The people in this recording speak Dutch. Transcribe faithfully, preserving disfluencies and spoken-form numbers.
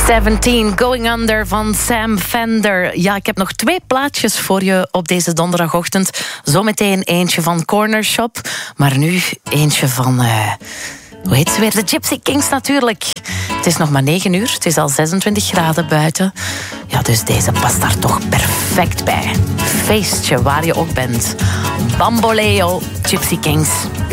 zeventien, Going Under van Sam Fender. Ja, ik heb nog twee plaatjes voor je op deze donderdagochtend. Zometeen eentje van Corner Shop, maar nu eentje van... Uh, hoe heet ze weer? De Gypsy Kings natuurlijk. Het is nog maar negen uur, het is al zesentwintig graden buiten. Ja, dus deze past daar toch perfect bij. Feestje waar je ook bent. Bamboleo, Gypsy Kings.